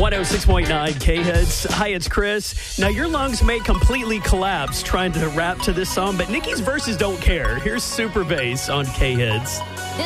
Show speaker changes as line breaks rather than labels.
106.9 K-Hits. Hi, it's Chris. Now, your lungs may completely collapse trying to rap to this song, but Nicki's verses don't care. Here's Super Bass on K-Hits.
This